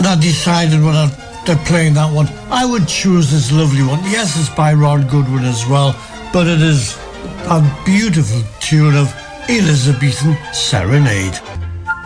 I decided when they're playing that one, I would choose this lovely one. Yes, it's by Ron Goodwin as well, but it is a beautiful tune of Elizabethan Serenade.